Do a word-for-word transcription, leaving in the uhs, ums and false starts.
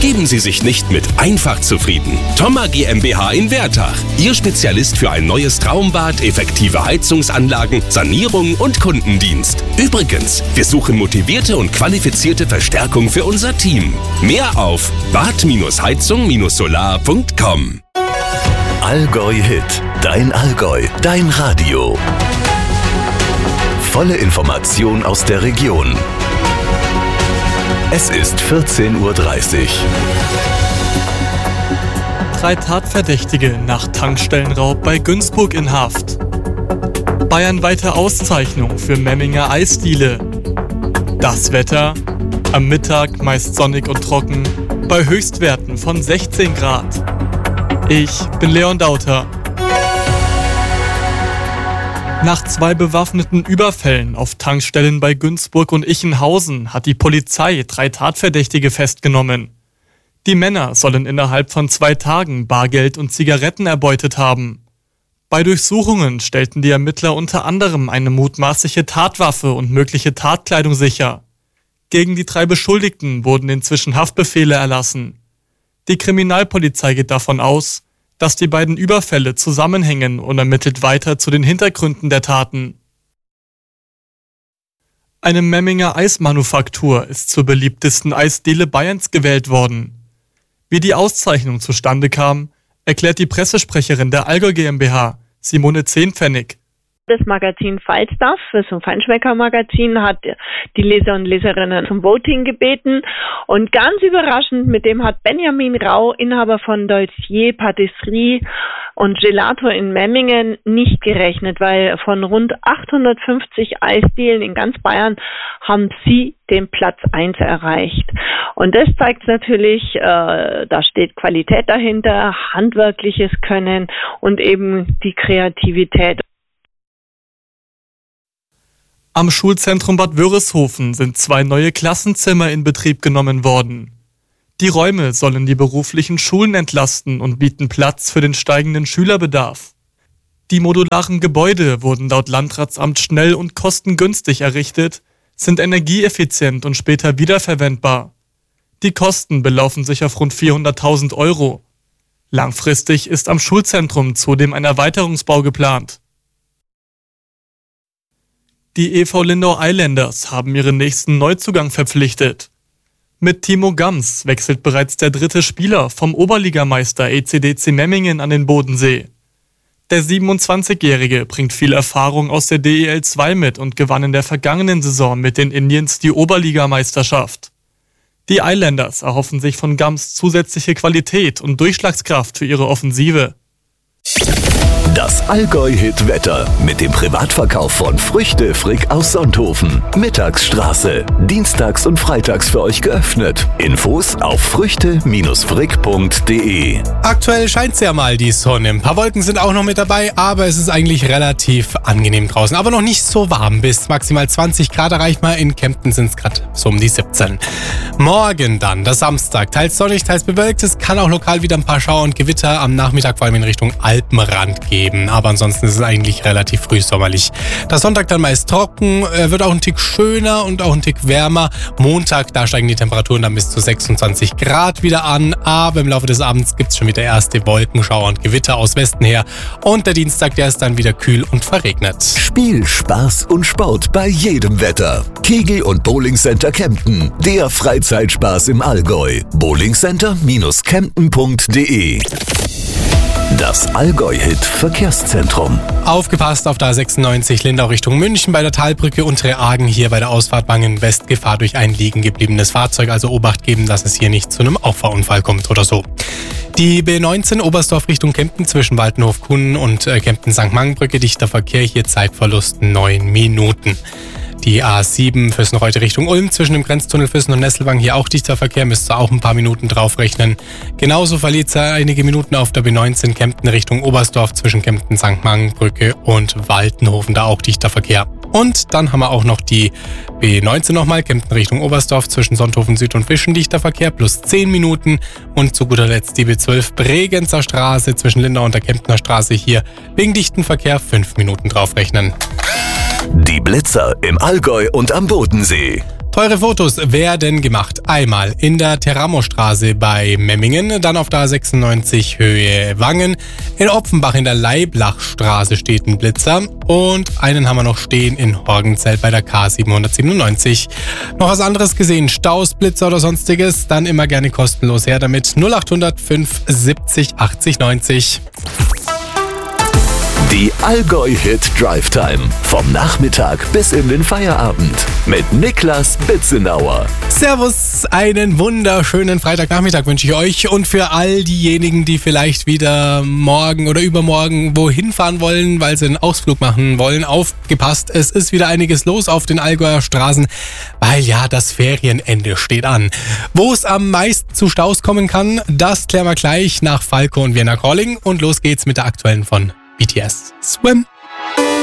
Geben Sie sich nicht mit einfach zufrieden. Thoma GmbH in Wertach. Ihr Spezialist für ein neues Traumbad, effektive Heizungsanlagen, Sanierung und Kundendienst. Übrigens, wir suchen motivierte und qualifizierte Verstärkung für unser Team. Mehr auf bad heizung solar punkt com. Allgäu Hit. Dein Allgäu. Dein Radio. Volle Information aus der Region. Es ist vierzehn Uhr dreißig. Drei Tatverdächtige nach Tankstellenraub bei Günzburg in Haft. Bayernweite Auszeichnung für Memminger Eisdiele. Das Wetter: am Mittag meist sonnig und trocken, bei Höchstwerten von sechzehn Grad. Ich bin Leon Dauter. Nach zwei bewaffneten Überfällen auf Tankstellen bei Günzburg und Ichenhausen hat die Polizei drei Tatverdächtige festgenommen. Die Männer sollen innerhalb von zwei Tagen Bargeld und Zigaretten erbeutet haben. Bei Durchsuchungen stellten die Ermittler unter anderem eine mutmaßliche Tatwaffe und mögliche Tatkleidung sicher. Gegen die drei Beschuldigten wurden inzwischen Haftbefehle erlassen. Die Kriminalpolizei geht davon aus, dass die beiden Überfälle zusammenhängen und ermittelt weiter zu den Hintergründen der Taten. Eine Memminger Eismanufaktur ist zur beliebtesten Eisdiele Bayerns gewählt worden. Wie die Auszeichnung zustande kam, erklärt die Pressesprecherin der Allgäu GmbH, Simone Zehnpfennig. Das Magazin Falstaff, das ist ein Feinschmecker-Magazin, hat die Leser und Leserinnen zum Voting gebeten. Und ganz überraschend, mit dem hat Benjamin Rau, Inhaber von Dolcier Patisserie und Gelato in Memmingen, nicht gerechnet, weil von rund achthundertfünfzig Eisdielen in ganz Bayern haben sie den Platz eins erreicht. Und das zeigt natürlich, äh, da steht Qualität dahinter, handwerkliches Können und eben die Kreativität. Am Schulzentrum Bad Wörishofen sind zwei neue Klassenzimmer in Betrieb genommen worden. Die Räume sollen die beruflichen Schulen entlasten und bieten Platz für den steigenden Schülerbedarf. Die modularen Gebäude wurden laut Landratsamt schnell und kostengünstig errichtet, sind energieeffizient und später wiederverwendbar. Die Kosten belaufen sich auf rund vierhunderttausend Euro. Langfristig ist am Schulzentrum zudem ein Erweiterungsbau geplant. Die E V Lindau Islanders haben ihren nächsten Neuzugang verpflichtet. Mit Timo Gams wechselt bereits der dritte Spieler vom Oberligameister E C D C Memmingen an den Bodensee. Der siebenundzwanzigjährige bringt viel Erfahrung aus der D E L zwei mit und gewann in der vergangenen Saison mit den Indians die Oberligameisterschaft. Die Islanders erhoffen sich von Gams zusätzliche Qualität und Durchschlagskraft für ihre Offensive. Das Allgäu-Hit-Wetter mit dem Privatverkauf von Früchte Frick aus Sonthofen. Mittagsstraße. Dienstags und freitags für euch geöffnet. Infos auf früchte frick punkt de. Aktuell scheint ja mal die Sonne. Ein paar Wolken sind auch noch mit dabei, aber es ist eigentlich relativ angenehm draußen. Aber noch nicht so warm. Bis maximal zwanzig Grad erreicht mal. In Kempten sind es gerade so um die siebzehn. Morgen dann, der Samstag. Teils sonnig, teils bewölkt. Es kann auch lokal wieder ein paar Schauer und Gewitter am Nachmittag vor allem in Richtung Alpenrand gehen. Aber ansonsten ist es eigentlich relativ frühsommerlich. Der Sonntag dann meist trocken, wird auch ein Tick schöner und auch ein Tick wärmer. Montag, da steigen die Temperaturen dann bis zu sechsundzwanzig Grad wieder an, aber im Laufe des Abends gibt es schon wieder erste Wolkenschauer und Gewitter aus Westen her. Und der Dienstag, der ist dann wieder kühl und verregnet. Spiel, Spaß und Sport bei jedem Wetter. Kegel- und Bowlingcenter Kempten, der Freizeitspaß im Allgäu. bowlingcenter kempten punkt de. Das Allgäu-Hit-Verkehrszentrum. Aufgepasst auf der A sechsundneunzig Lindau Richtung München bei der Talbrücke Untere Argen, hier bei der Ausfahrt Wangen-West Gefahr durch ein liegen gebliebenes Fahrzeug, also Obacht geben, dass es hier nicht zu einem Auffahrunfall kommt oder so. Die B neunzehn Oberstdorf Richtung Kempten zwischen Waltenhof-Kuhn und äh, Kempten-Sankt Mangenbrücke, dichter Verkehr, hier Zeitverlust neun Minuten. Die A sieben Füssenreuth Richtung Ulm zwischen dem Grenztunnel Füssen und Nesselwang, hier auch dichter Verkehr, müsst ihr auch ein paar Minuten drauf rechnen. Genauso verliert ihr einige Minuten auf der B neunzehn Kempten Richtung Oberstdorf zwischen Kempten-Sankt Mangenbrücke und Waltenhofen, da auch dichter Verkehr. Und dann haben wir auch noch die B neunzehn nochmal, Kempten Richtung Oberstdorf zwischen Sonthofen Süd und Wischen, dichter Verkehr, plus zehn Minuten. Und zu guter Letzt die B zwölf Bregenzer Straße zwischen Lindau und der Kemptner Straße, hier wegen dichten Verkehr fünf Minuten drauf rechnen. Die Blitzer im Allgäu und am Bodensee. Teure Fotos werden gemacht. Einmal in der Teramo-Straße bei Memmingen, dann auf der A sechsundneunzig Höhe Wangen. In Opfenbach in der Leiblachstraße steht ein Blitzer und einen haben wir noch stehen in Horgenzell bei der K siebenhundertsiebenundneunzig. Noch was anderes gesehen, Staus, Blitzer oder sonstiges, dann immer gerne kostenlos her damit. null acht null null fünf siebzig achtzig neunzig. Die Allgäu-Hit Drive Time. Vom Nachmittag bis in den Feierabend. Mit Niklas Bitzenauer. Servus, einen wunderschönen Freitagnachmittag wünsche ich euch. Und für all diejenigen, die vielleicht wieder morgen oder übermorgen wohin fahren wollen, weil sie einen Ausflug machen wollen, aufgepasst. Es ist wieder einiges los auf den Allgäuer Straßen, weil ja, das Ferienende steht an. Wo es am meisten zu Staus kommen kann, das klären wir gleich nach Falco und Vienna Calling. Und los geht's mit der aktuellen von B T S. Swim.